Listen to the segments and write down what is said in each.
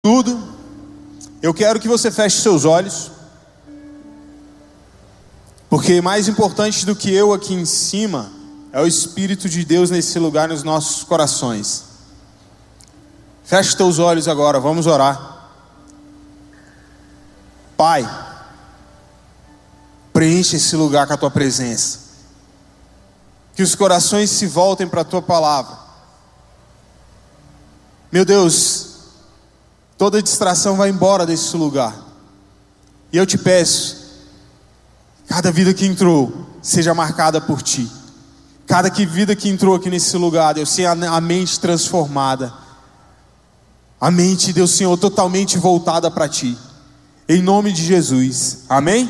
Tudo, eu quero que você feche seus olhos, porque mais importante do que eu aqui em cima é o Espírito de Deus nesse lugar, nos nossos corações. Feche teus olhos agora, vamos orar. Pai, preenche esse lugar com a tua presença, que os corações se voltem para a tua palavra. Meu Deus, toda distração vai embora desse lugar. E eu te peço, cada vida que entrou seja marcada por ti. Cada vida que entrou aqui nesse lugar, Deus, tenha a mente transformada. A mente, Deus Senhor, totalmente voltada para ti. Em nome de Jesus. Amém?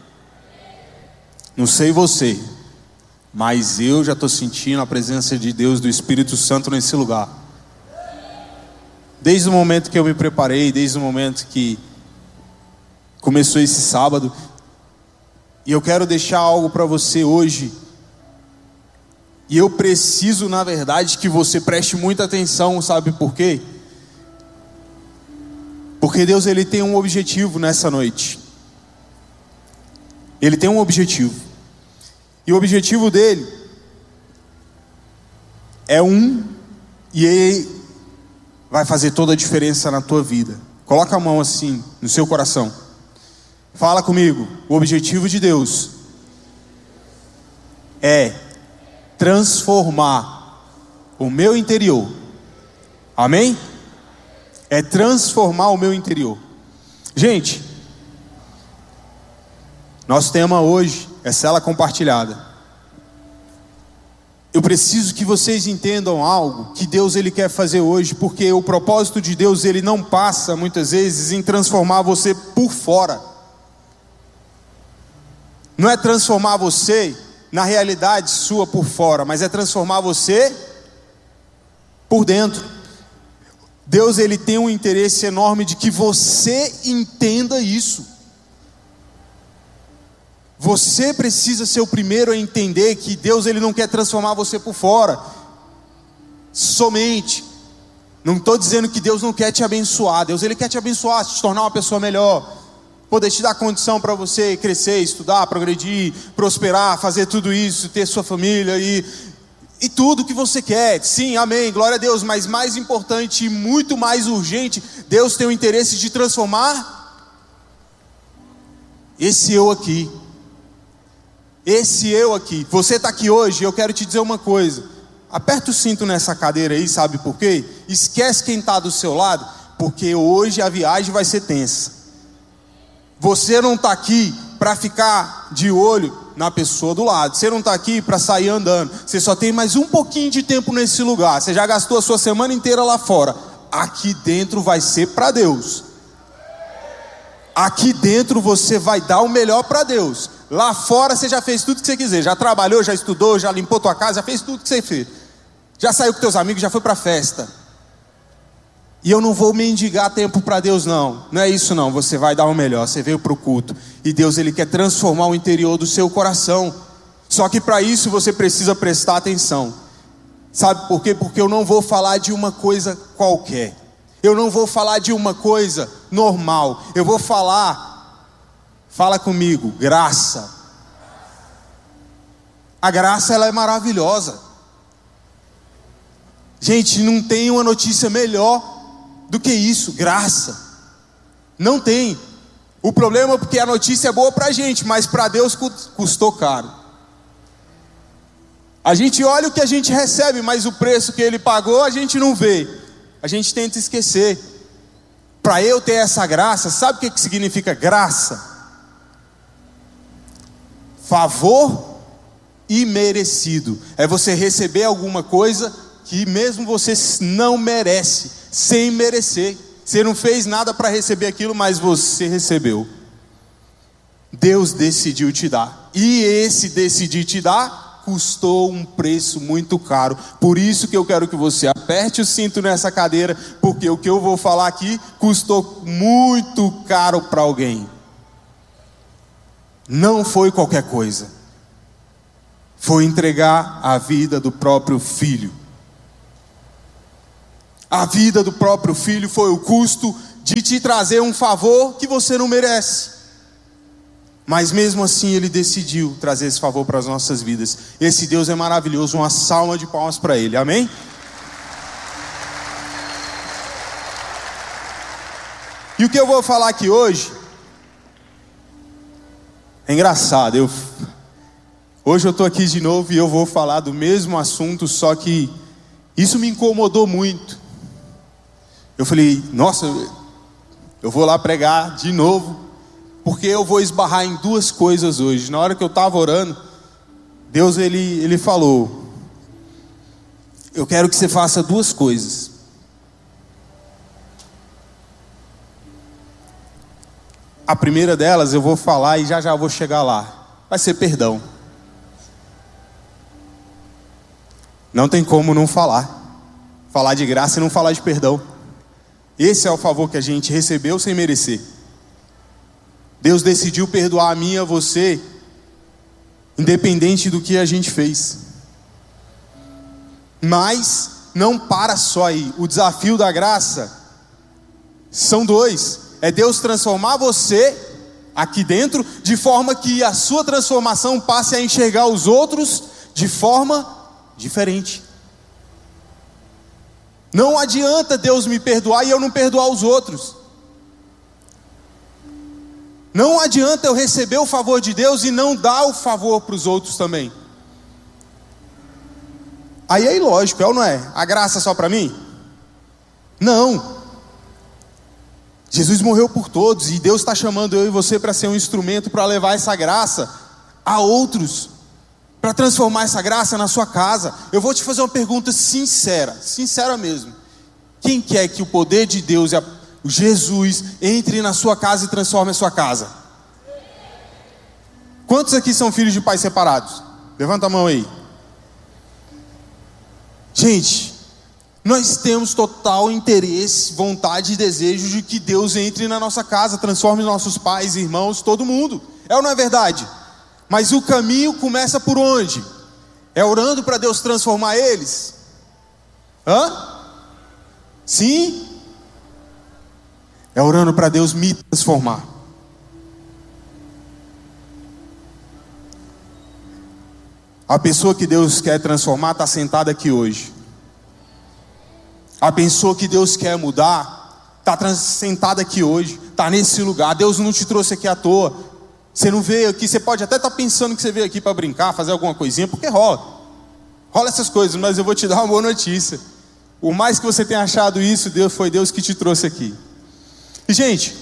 Não sei você, mas eu já estou sentindo a presença de Deus, do Espírito Santo nesse lugar. Desde o momento que eu me preparei, desde o momento que começou esse sábado. E eu quero deixar algo para você hoje. E eu preciso, na verdade, que você preste muita atenção, sabe por quê? Porque Deus, Ele tem um objetivo nessa noite. Ele tem um objetivo. E o objetivo dele é e ele vai fazer toda a diferença na tua vida. Coloca a mão assim no seu coração. Fala comigo. O objetivo de Deus é transformar o meu interior. Amém? É transformar o meu interior. Gente, nosso tema hoje é célula compartilhada. Eu preciso que vocês entendam algo que Deus ele quer fazer hoje, porque o propósito de Deus ele não passa muitas vezes em transformar você por fora. Não é transformar você na realidade sua por fora, mas é transformar você por dentro. Deus ele tem um interesse enorme de que você entenda isso. Você precisa ser o primeiro a entender que Deus ele não quer transformar você por fora somente. Não estou dizendo que Deus não quer te abençoar. Deus ele quer te abençoar, te tornar uma pessoa melhor, poder te dar condição para você crescer, estudar, progredir, prosperar, fazer tudo isso, ter sua família e tudo que você quer. Sim, amém, glória a Deus. Mas mais importante e muito mais urgente, Deus tem o interesse de transformar esse eu aqui. Esse eu aqui. Você está aqui hoje, eu quero te dizer uma coisa. Aperta o cinto nessa cadeira aí, sabe por quê? Esquece quem está do seu lado, porque hoje a viagem vai ser tensa. Você não está aqui para ficar de olho na pessoa do lado. Você não está aqui para sair andando. Você só tem mais um pouquinho de tempo nesse lugar. Você já gastou a sua semana inteira lá fora. Aqui dentro vai ser para Deus. Aqui dentro você vai dar o melhor para Deus. Lá fora você já fez tudo que você quiser. Já trabalhou, já estudou, já limpou tua casa, já fez tudo que você fez. Já saiu com teus amigos, já foi para a festa. E eu não vou mendigar tempo para Deus não. Não é isso não, você vai dar o melhor. Você veio para o culto. E Deus ele quer transformar o interior do seu coração. Só que para isso você precisa prestar atenção. Sabe por quê? Porque eu não vou falar de uma coisa qualquer. Eu não vou falar de uma coisa normal. Eu vou fala comigo, graça. A graça ela é maravilhosa. Gente, não tem uma notícia melhor do que isso, graça. Não tem. O problema é porque a notícia é boa pra gente, mas para Deus custou caro. A gente olha o que a gente recebe, mas o preço que Ele pagou a gente não vê. A gente tenta esquecer. Para eu ter essa graça, sabe o que significa graça? Favor imerecido. É você receber alguma coisa que mesmo você não merece, sem merecer. Você não fez nada para receber aquilo, mas você recebeu. Deus decidiu te dar. E esse decidir te dar custou um preço muito caro. Por isso que eu quero que você aperte o cinto nessa cadeira, porque o que eu vou falar aqui custou muito caro para alguém. Não foi qualquer coisa. Foi entregar a vida do próprio filho. A vida do próprio filho foi o custo de te trazer um favor que você não merece. Mas mesmo assim Ele decidiu trazer esse favor para as nossas vidas. Esse Deus é maravilhoso, uma salva de palmas para Ele, amém? E o que eu vou falar aqui hoje é engraçado. Hoje eu estou aqui de novo e eu vou falar do mesmo assunto, só que isso me incomodou muito. Eu falei, nossa, eu vou lá pregar de novo, porque eu vou esbarrar em duas coisas hoje. Na hora que eu estava orando, Deus ele falou, eu quero que você faça duas coisas. A primeira delas eu vou falar e já vou chegar lá. Vai ser perdão. Não tem como não falar. Falar de graça e não falar de perdão. Esse é o favor que a gente recebeu sem merecer. Deus decidiu perdoar a mim e a você, independente do que a gente fez. Mas não para só aí. O desafio da graça são dois. É Deus transformar você aqui dentro, de forma que a sua transformação passe a enxergar os outros de forma diferente. Não adianta Deus me perdoar e eu não perdoar os outros. Não adianta eu receber o favor de Deus e não dar o favor para os outros também. Aí é ilógico, é ou não é? A graça é só para mim? Não. Jesus morreu por todos e Deus está chamando eu e você para ser um instrumento para levar essa graça a outros, para transformar essa graça na sua casa. Eu vou te fazer uma pergunta sincera mesmo. Quem quer que o poder de Deus e o Jesus entre na sua casa e transforme a sua casa? Quantos aqui são filhos de pais separados? Levanta a mão aí. Gente, nós temos total interesse, vontade e desejo de que Deus entre na nossa casa, transforme nossos pais, irmãos, todo mundo. É ou não é verdade? Mas o caminho começa por onde? É orando para Deus transformar eles? Sim? É orando para Deus me transformar. A pessoa que Deus quer transformar está sentada aqui hoje. A pessoa que Deus quer mudar está sentada aqui hoje, está nesse lugar. Deus não te trouxe aqui à toa. Você não veio aqui, você pode até estar pensando que você veio aqui para brincar, fazer alguma coisinha, porque rola essas coisas, mas eu vou te dar uma boa notícia. Por mais que você tenha achado isso, foi Deus que te trouxe aqui. E gente,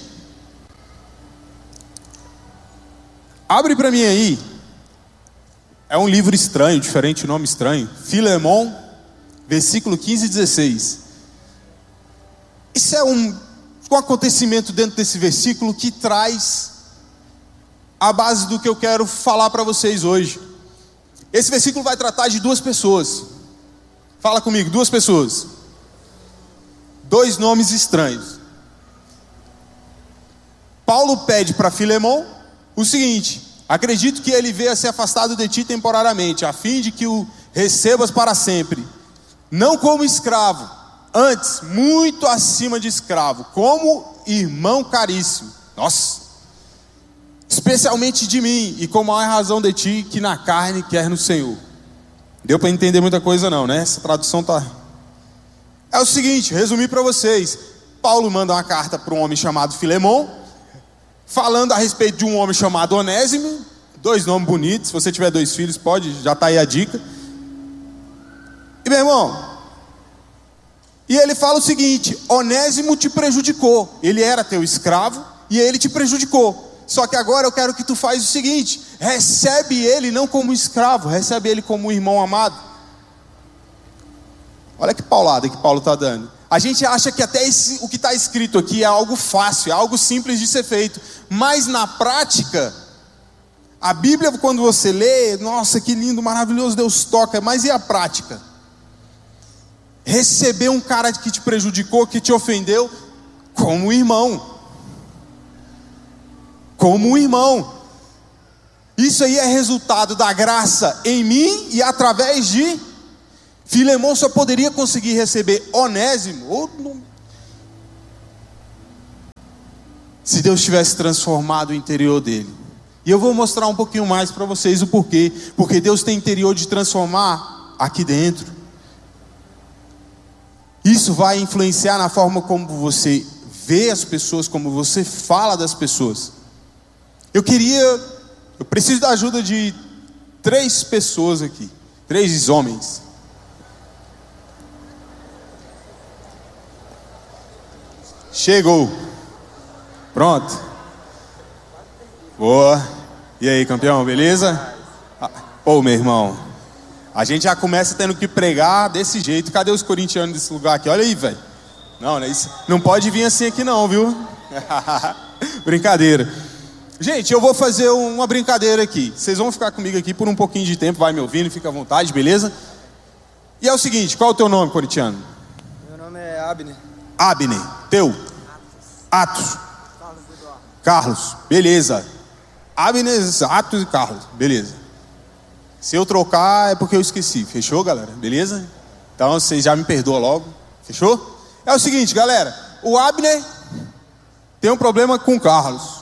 abre para mim aí. É um livro estranho, diferente, nome estranho. Filemon, versículo 15 e 16. Isso é um acontecimento dentro desse versículo que traz a base do que eu quero falar para vocês hoje. Esse versículo vai tratar de duas pessoas. Fala comigo, duas pessoas. Dois nomes estranhos. Paulo pede para Filemon o seguinte: acredito que ele veio a ser afastado de ti temporariamente, a fim de que o recebas para sempre, não como escravo, antes, muito acima de escravo, como irmão caríssimo. Nossa! Especialmente de mim, e com maior razão de ti, que na carne quer no Senhor. Deu para entender muita coisa não, né? Essa tradução tá... É o seguinte, resumir para vocês. Paulo manda uma carta para um homem chamado Filemon, falando a respeito de um homem chamado Onésimo. Dois nomes bonitos. Se você tiver dois filhos, pode, já está aí a dica. E meu irmão, e ele fala o seguinte: Onésimo te prejudicou. Ele era teu escravo e ele te prejudicou. Só que agora eu quero que tu faz o seguinte: recebe ele não como escravo, recebe ele como um irmão amado. Olha que paulada que Paulo está dando. A gente acha que até o que está escrito aqui é algo fácil, é algo simples de ser feito. Mas na prática, a Bíblia, quando você lê, nossa, que lindo, maravilhoso, Deus toca. Mas e a prática? Receber um cara que te prejudicou, que te ofendeu, como um irmão. Como um irmão. Isso aí é resultado da graça em mim e através de Filemon. Só poderia conseguir receber Onésimo, se Deus tivesse transformado o interior dele. E eu vou mostrar um pouquinho mais para vocês o porquê. Porque Deus tem interior de transformar aqui dentro. Isso vai influenciar na forma como você vê as pessoas, como você fala das pessoas. Eu preciso da ajuda de 3 pessoas aqui, 3 homens. Chegou. Pronto. Boa. E aí, campeão, beleza? Ô, meu irmão, a gente já começa tendo que pregar desse jeito. Cadê os corintianos desse lugar aqui? Olha aí, velho. Não, não é isso. Não pode vir assim aqui não, viu? Brincadeira. Gente, eu vou fazer uma brincadeira aqui. Vocês vão ficar comigo aqui por um pouquinho de tempo. Vai me ouvindo, fica à vontade, beleza? E é o seguinte, qual é o teu nome, corintiano? Meu nome é Abner. Abner. Teu? Atos. Carlos. Beleza. Abner, Atos e Carlos. Beleza. Se eu trocar é porque eu esqueci. Fechou, galera? Beleza? Então vocês já me perdoam logo. Fechou? É o seguinte, galera. O Abner tem um problema com o Carlos.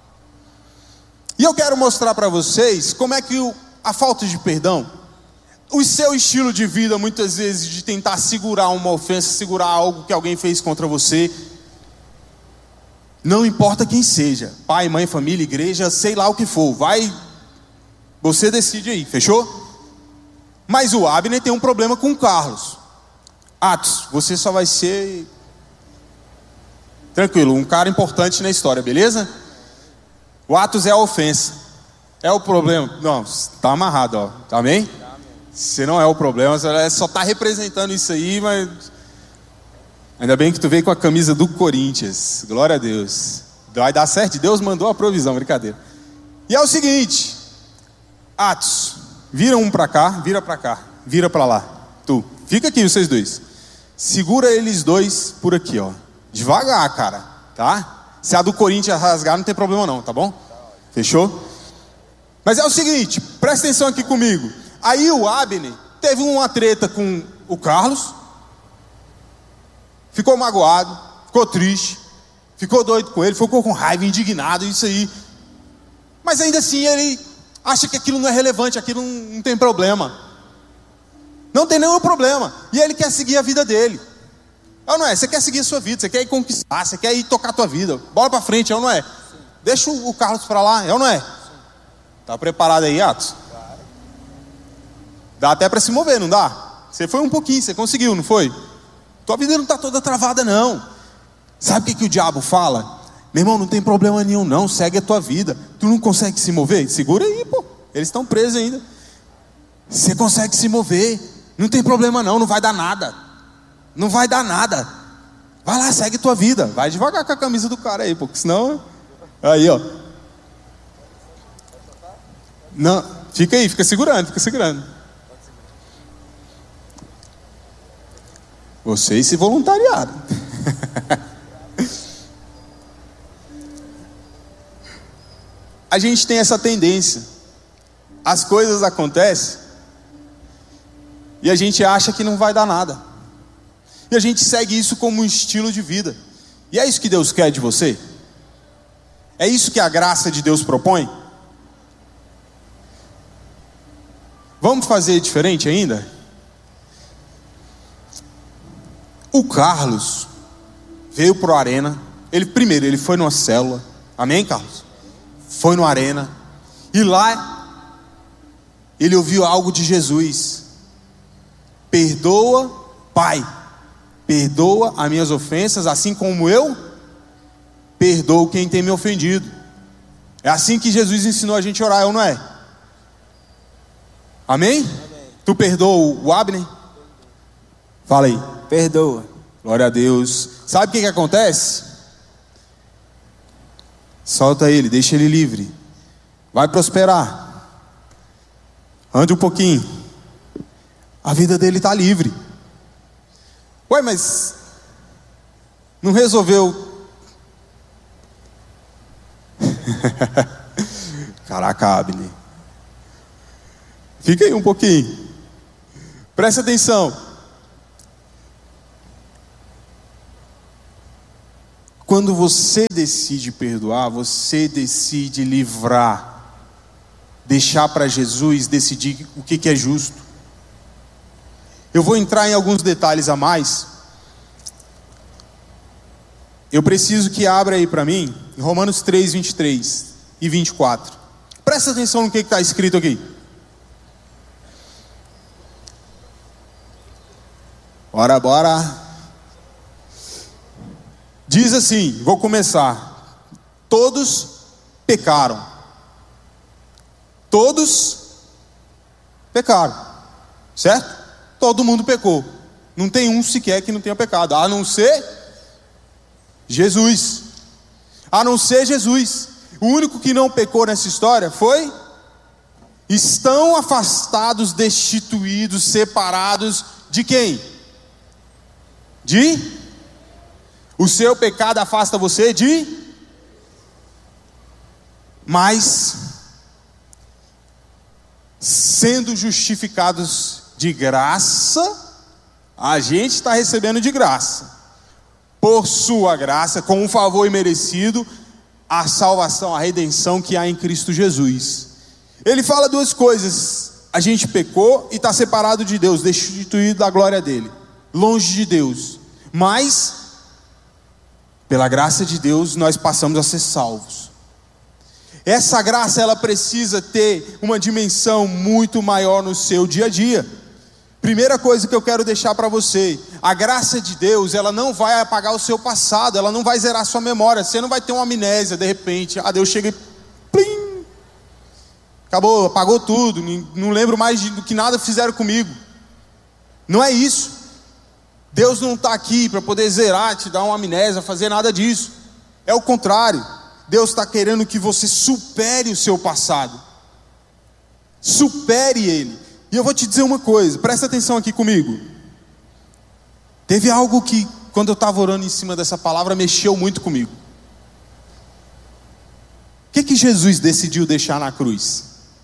E eu quero mostrar para vocês como é que a falta de perdão, o seu estilo de vida, muitas vezes, de tentar segurar uma ofensa, segurar algo que alguém fez contra você, não importa quem seja, pai, mãe, família, igreja, sei lá o que for, você decide aí, fechou? Mas o Abner tem um problema com o Carlos. Atos, você só vai ser, tranquilo, um cara importante na história, beleza? O Atos é a ofensa, é o problema. Não, tá amarrado, ó, tá bem? Você não é o problema, você só tá representando isso aí, mas ainda bem que tu veio com a camisa do Corinthians, glória a Deus. Vai dar certo, Deus mandou a provisão, brincadeira. E é o seguinte, Atos, vira um pra cá, vira pra lá. Tu, fica aqui vocês dois. Segura eles dois por aqui, ó. Devagar, cara, tá? Se a do Corinthians rasgar, não tem problema não, tá bom? Fechou? Mas é o seguinte, presta atenção aqui comigo. Aí o Abner teve uma treta com o Carlos, ficou magoado, ficou triste, ficou doido com ele, ficou com raiva, indignado, isso aí. Mas ainda assim ele acha que aquilo não é relevante, aquilo não tem problema. Não tem nenhum problema. E ele quer seguir a vida dele. É ou não é? Você quer seguir a sua vida, você quer ir conquistar, você quer ir tocar a tua vida. Bola pra frente, é ou não é? Sim. Deixa o Carlos pra lá, é ou não é? Sim. Tá preparado aí, Atos? Claro. Dá até pra se mover, não dá? Você foi um pouquinho, você conseguiu, não foi? Tua vida não tá toda travada, não. Sabe o que o diabo fala? Meu irmão, não tem problema nenhum, não. Segue a tua vida. Tu não consegue se mover? Segura aí, pô. Eles estão presos ainda. Você consegue se mover. Não tem problema, não. Não vai dar nada. Não vai dar nada. Vai lá, segue tua vida. Vai devagar com a camisa do cara aí, porque senão... Aí, ó. Não, fica aí, fica segurando. Vocês se voluntariaram. A gente tem essa tendência. As coisas acontecem e a gente acha que não vai dar nada. E a gente segue isso como um estilo de vida. E é isso que Deus quer de você? É isso que a graça de Deus propõe? Vamos fazer diferente ainda? O Carlos veio pro Arena. Ele foi numa célula. Amém, Carlos? Foi no Arena. E lá ele ouviu algo de Jesus. Perdoa, Pai. Perdoa as minhas ofensas, assim como eu perdoo quem tem me ofendido. É assim que Jesus ensinou a gente a orar, ou não é? Amém? Amém. Tu perdoa o Abner? Fala aí. Perdoa. Glória a Deus. Sabe o que acontece? Solta ele, deixa ele livre. Vai prosperar. Ande um pouquinho. A vida dele está livre. Ué, mas não resolveu? Caraca, Abner. Fica aí um pouquinho. Presta atenção. Quando você decide perdoar, você decide livrar, deixar para Jesus decidir o que é justo. Eu vou entrar em alguns detalhes a mais. Eu preciso que abra aí para mim, em Romanos 3, 23 e 24. Presta atenção no que está escrito aqui. Bora. Diz assim, vou começar. Todos pecaram. Todos pecaram. Certo? Todo mundo pecou. Não tem um sequer que não tenha pecado, a não ser Jesus. A não ser Jesus. O único que não pecou nessa história foi: estão afastados, destituídos, separados de quem? O seu pecado afasta você mas sendo justificados de graça, a gente está recebendo de graça, por sua graça, com um favor imerecido, a salvação, a redenção que há em Cristo Jesus. Ele fala duas coisas: a gente pecou e está separado de Deus, destituído da glória dele, longe de Deus, mas pela graça de Deus nós passamos a ser salvos. Essa graça, ela precisa ter uma dimensão muito maior no seu dia a dia. Primeira coisa que eu quero deixar para você: a graça de Deus, ela não vai apagar o seu passado, ela não vai zerar a sua memória. Você não vai ter uma amnésia de repente, Deus chega e plim, acabou, apagou tudo, não lembro mais do que nada fizeram comigo. Não é isso. Deus não está aqui para poder zerar, te dar uma amnésia, fazer nada disso. É o contrário. Deus está querendo que você supere o seu passado, supere ele. E eu vou te dizer uma coisa, presta atenção aqui comigo. Teve algo que, quando eu estava orando em cima dessa palavra, mexeu muito comigo. O que Jesus decidiu deixar na cruz?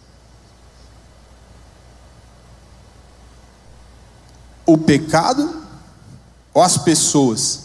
O pecado ou as pessoas?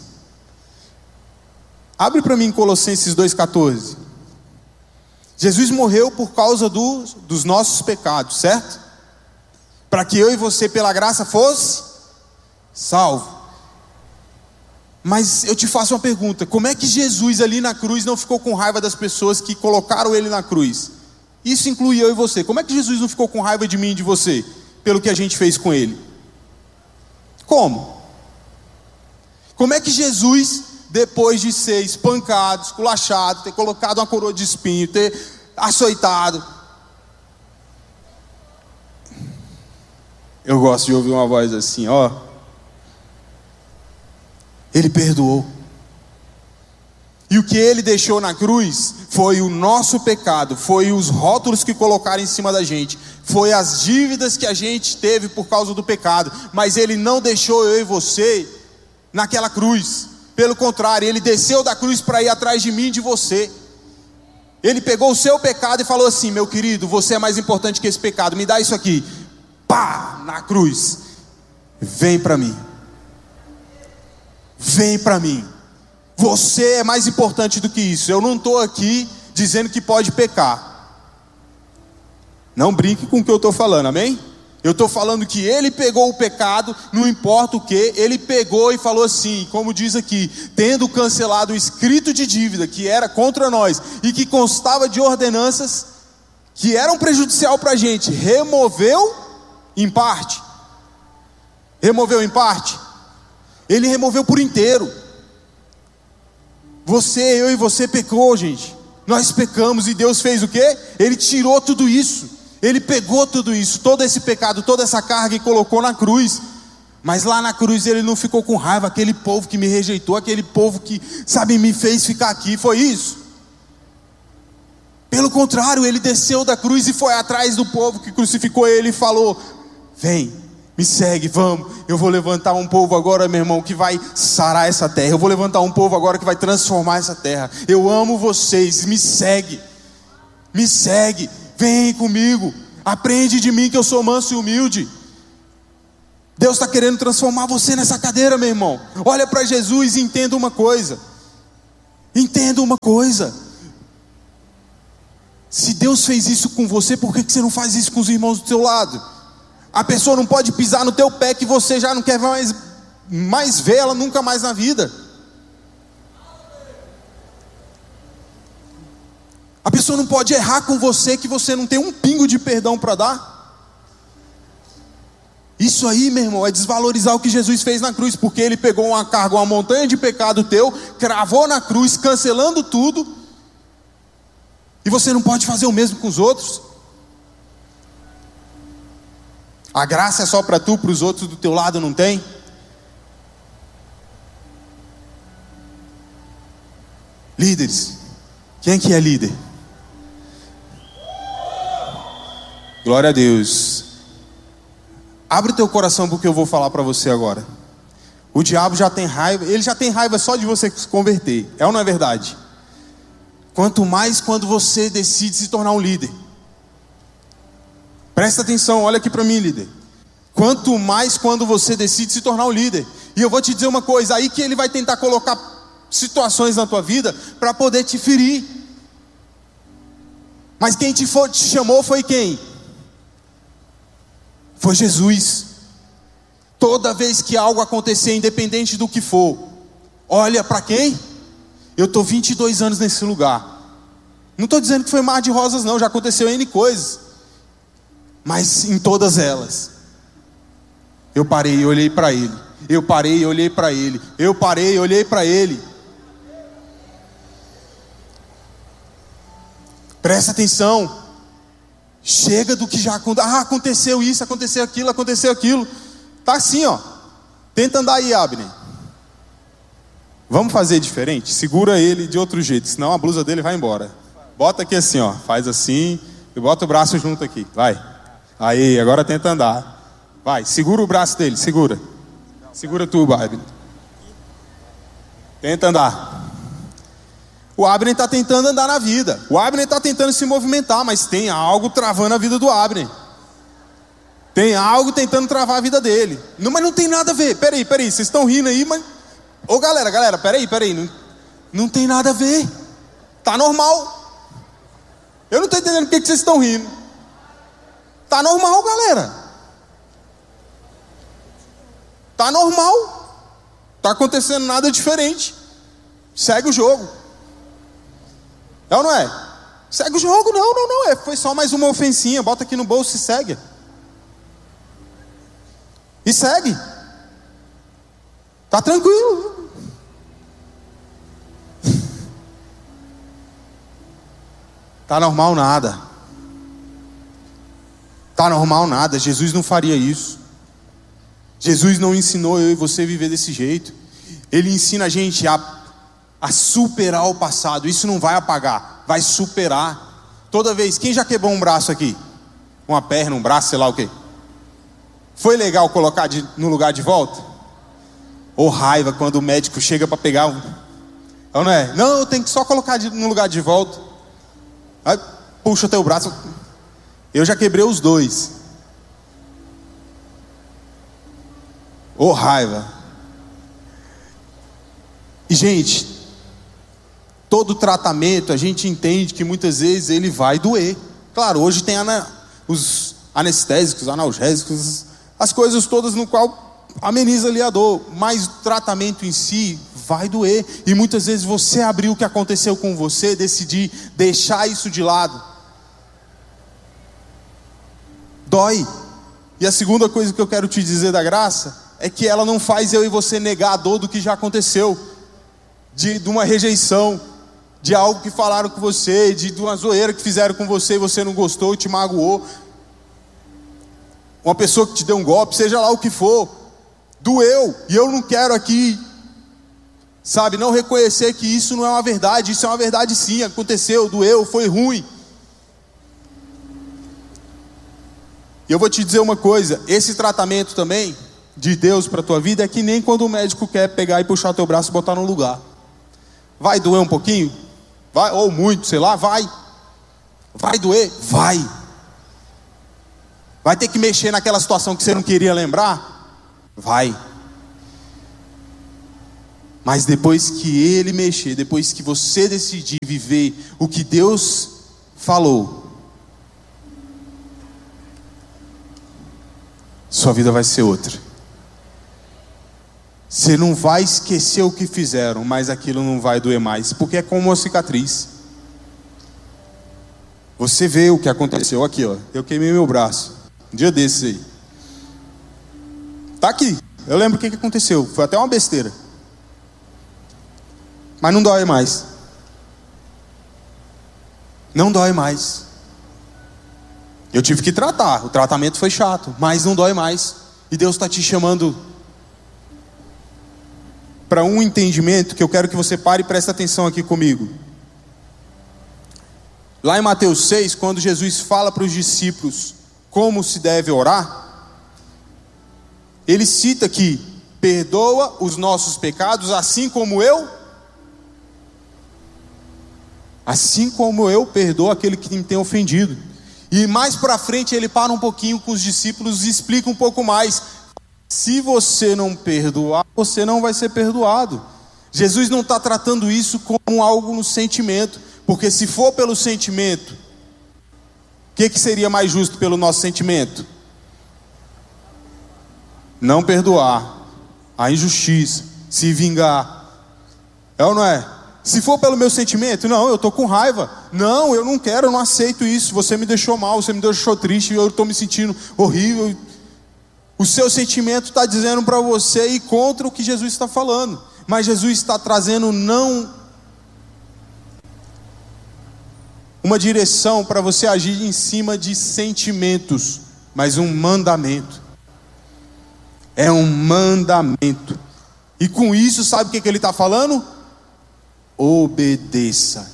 Abre para mim Colossenses 2,14. Jesus morreu por causa dos nossos pecados, certo? Para que eu e você, pela graça, fosse salvo. Mas eu te faço uma pergunta: como é que Jesus ali na cruz não ficou com raiva das pessoas que colocaram ele na cruz? Isso inclui eu e você. Como é que Jesus não ficou com raiva de mim e de você, pelo que a gente fez com ele? Como? Como é que Jesus, depois de ser espancado, esculachado, ter colocado uma coroa de espinho, ter açoitado, eu gosto de ouvir uma voz assim, ele perdoou. E o que ele deixou na cruz foi o nosso pecado, foi os rótulos que colocaram em cima da gente, foi as dívidas que a gente teve por causa do pecado. Mas ele não deixou eu e você naquela cruz. Pelo contrário, ele desceu da cruz para ir atrás de mim e de você. Ele pegou o seu pecado e falou assim: meu querido, você é mais importante que esse pecado, me dá isso aqui. Pá, na cruz. Vem para mim. Vem para mim. Você é mais importante do que isso. Eu não estou aqui dizendo que pode pecar. Não brinque com o que eu estou falando, amém? Eu estou falando que ele pegou o pecado, não importa o que, ele pegou e falou assim, como diz aqui: tendo cancelado o escrito de dívida que era contra nós e que constava de ordenanças que eram prejudicial para a gente, removeu em parte. Removeu em parte? Ele removeu por inteiro. Eu e você pecou, gente. Nós pecamos e Deus fez o quê? Ele tirou tudo isso. Ele pegou tudo isso, todo esse pecado, toda essa carga e colocou na cruz. Mas lá na cruz ele não ficou com raiva, aquele povo que me rejeitou, aquele povo que, me fez ficar aqui, foi isso? Pelo contrário, ele desceu da cruz e foi atrás do povo que crucificou ele e falou: vem, me segue, vamos. Eu vou levantar um povo agora, meu irmão, que vai sarar essa terra. Eu vou levantar um povo agora que vai transformar essa terra. Eu amo vocês, me segue. Me segue. Vem comigo, aprende de mim que eu sou manso e humilde. Deus está querendo transformar você nessa cadeira, meu irmão. Olha para Jesus e entenda uma coisa: Entenda uma coisa: se Deus fez isso com você, por que você não faz isso com os irmãos do seu lado? A pessoa não pode pisar no teu pé que você já não quer mais ver ela nunca mais na vida. A pessoa não pode errar com você que você não tem um pingo de perdão para dar. Isso aí, meu irmão, é desvalorizar o que Jesus fez na cruz, porque Ele pegou uma carga, uma montanha de pecado teu, cravou na cruz, cancelando tudo, e você não pode fazer o mesmo com os outros. A graça é só para tu, para os outros do teu lado não tem? Líderes, quem é que é líder? Glória a Deus. Abre teu coração porque eu vou falar para você agora. O diabo já tem raiva, ele já tem raiva só de você se converter. É ou não é verdade? Quanto mais quando você decide se tornar um líder. Presta atenção, olha aqui para mim, líder. Quanto mais quando você decide se tornar um líder. E eu vou te dizer uma coisa, aí que ele vai tentar colocar situações na tua vida para poder te ferir. Mas quem te chamou foi quem? Foi Jesus. Toda vez que algo acontecer, independente do que for, olha para quem? Eu estou 22 anos nesse lugar. Não estou dizendo que foi mar de rosas não, já aconteceu N coisas. Mas em todas elas, eu parei e olhei para Ele. Eu parei e olhei para Ele. Eu parei e olhei para Ele. Presta atenção. Chega do que já aconteceu. Aconteceu isso, aconteceu aquilo, aconteceu aquilo. Tá assim, ó. Tenta andar aí, Abner. Vamos fazer diferente? Segura ele de outro jeito, senão a blusa dele vai embora. Bota aqui assim, ó. Faz assim e bota o braço junto aqui. Vai. Aí, agora tenta andar. Vai, segura o braço dele, segura. Segura tu, Abner. Tenta andar. O Abner está tentando andar na vida. O Abner está tentando se movimentar, mas tem algo travando a vida do Abner. Tem algo tentando travar a vida dele. Não, mas não tem nada a ver. Peraí, vocês estão rindo aí, mas... Ô galera, peraí. Não tem nada a ver. Tá normal. Eu não estou entendendo por que vocês estão rindo. Tá normal, galera. Tá normal. Tá acontecendo nada diferente. Segue o jogo. É ou não é? Segue o jogo, não. Foi só mais uma ofensinha. Bota aqui no bolso e segue. E segue. Tá tranquilo. Tá normal nada. Tá normal nada. Jesus não faria isso. Jesus não ensinou eu e você a viver desse jeito. Ele ensina a gente a superar o passado. Isso não vai apagar, vai superar. Toda vez, quem já quebrou um braço aqui? Uma perna, um braço, sei lá o quê? Foi legal colocar no lugar de volta? Ou raiva quando o médico chega para pegar ou não é? Não, eu tenho que só colocar no lugar de volta. Aí puxa o teu braço. Eu já quebrei os dois. Ou raiva. E gente, todo tratamento, a gente entende que muitas vezes ele vai doer. Claro, hoje tem os anestésicos, analgésicos, as coisas todas no qual ameniza ali a dor. Mas o tratamento em si vai doer. E muitas vezes você abrir o que aconteceu com você, decidir deixar isso de lado, dói. E a segunda coisa que eu quero te dizer da graça é que ela não faz eu e você negar a dor do que já aconteceu. De uma rejeição, de algo que falaram com você, de uma zoeira que fizeram com você e você não gostou, te magoou, uma pessoa que te deu um golpe, seja lá o que for, doeu. E eu não quero aqui, sabe, não reconhecer que isso não é uma verdade. Isso é uma verdade sim, aconteceu, doeu, foi ruim. E eu vou te dizer uma coisa, esse tratamento também de Deus para a tua vida é que nem quando o médico quer pegar e puxar teu braço e botar no lugar. Vai doer um pouquinho? Vai, ou muito, sei lá, vai. Vai doer? Vai. Vai ter que mexer naquela situação que você não queria lembrar? Vai. Mas depois que Ele mexer, depois que você decidir viver o que Deus falou, sua vida vai ser outra. Você não vai esquecer o que fizeram, mas aquilo não vai doer mais, porque é como uma cicatriz. Você vê o que aconteceu aqui, ó. Eu queimei meu braço um dia desses aí. Tá aqui. Eu lembro o que aconteceu. Foi até uma besteira. Mas não dói mais. Não dói mais. Eu tive que tratar. O tratamento foi chato, mas não dói mais. E Deus está te chamando para um entendimento que eu quero que você pare e preste atenção aqui comigo. Lá em Mateus 6, quando Jesus fala para os discípulos como se deve orar, ele cita que perdoa os nossos pecados assim como eu perdoo aquele que me tem ofendido. E mais para frente ele para um pouquinho com os discípulos e explica um pouco mais. Se você não perdoar, você não vai ser perdoado. Jesus não está tratando isso como algo no sentimento, porque se for pelo sentimento, o que seria mais justo pelo nosso sentimento? Não perdoar, a injustiça, se vingar. É ou não é? Se for pelo meu sentimento, não, eu estou com raiva. Não, eu não quero, eu não aceito isso. Você me deixou mal, você me deixou triste, eu estou me sentindo horrível. O seu sentimento está dizendo para você ir contra o que Jesus está falando. Mas Jesus está trazendo não uma direção para você agir em cima de sentimentos, mas um mandamento. É um mandamento. E com isso, sabe o que ele está falando? Obedeça.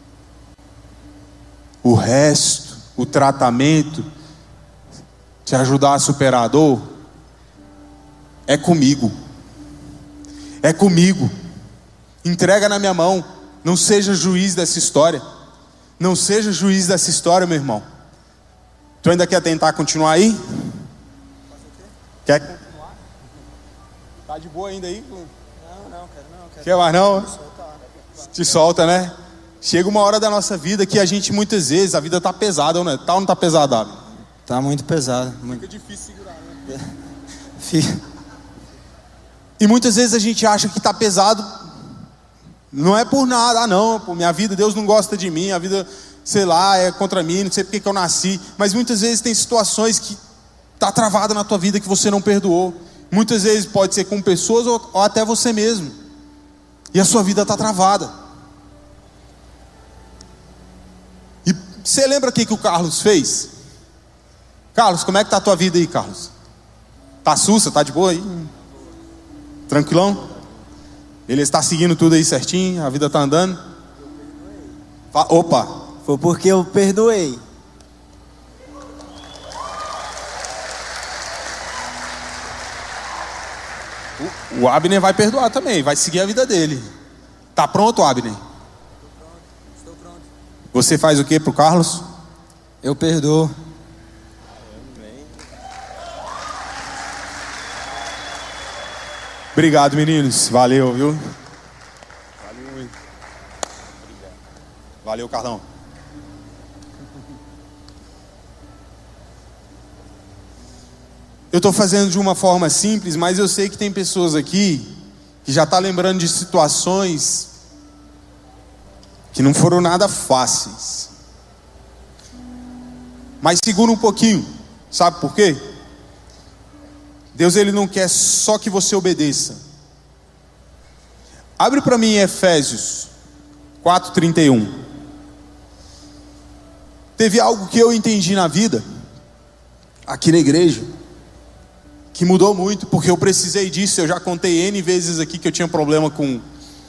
O resto, o tratamento, te ajudar a superar a dor, é comigo. É comigo. Entrega na minha mão. Não seja juiz dessa história. Não seja juiz dessa história, meu irmão. Tu ainda quer tentar continuar aí? Quer continuar? Tá de boa ainda aí? Não, quero não. Quer mais não? Te solta, né? Chega uma hora da nossa vida que a gente muitas vezes, a vida tá pesada, não é? Tá ou não tá pesada? Tá muito pesado. Fica difícil segurar, né? E muitas vezes a gente acha que tá pesado, não é por nada. Ah não, pô, minha vida, Deus não gosta de mim, a vida, sei lá, é contra mim, não sei porque que eu nasci. Mas muitas vezes tem situações que tá travada na tua vida que você não perdoou. Muitas vezes pode ser com pessoas ou até você mesmo. E a sua vida está travada. E você lembra o que o Carlos fez? Carlos, como é que está a tua vida aí, Carlos? Tá sussa? Tá de boa aí? Tranquilão? Ele está seguindo tudo aí certinho? A vida está andando? Opa! Foi porque eu perdoei. O Abner vai perdoar também, vai seguir a vida dele. Tá pronto, Abner? Estou pronto. Você faz o que pro Carlos? Eu perdoo. Obrigado, meninos. Valeu, viu? Valeu muito. Obrigado. Valeu, Carlão. Eu estou fazendo de uma forma simples, mas eu sei que tem pessoas aqui que já estão lembrando de situações que não foram nada fáceis. Mas segura um pouquinho, sabe por quê? Deus, ele não quer só que você obedeça. Abre para mim em Efésios 4:31. Teve algo que eu entendi na vida, aqui na igreja, que mudou muito, porque eu precisei disso. Eu já contei N vezes aqui que eu tinha problema com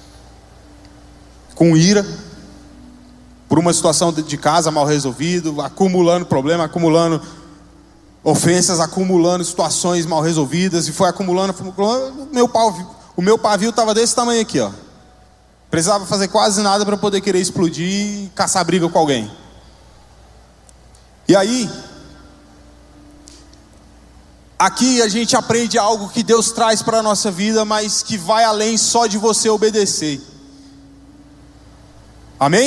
ira, por uma situação de casa mal resolvido, acumulando problema, acumulando ofensas, acumulando situações mal resolvidas, e foi acumulando. O meu pavio estava desse tamanho aqui, ó. Precisava fazer quase nada para poder querer explodir e caçar briga com alguém. E aí, Aqui a gente aprende algo que Deus traz para a nossa vida, mas que vai além só de você obedecer. Amém?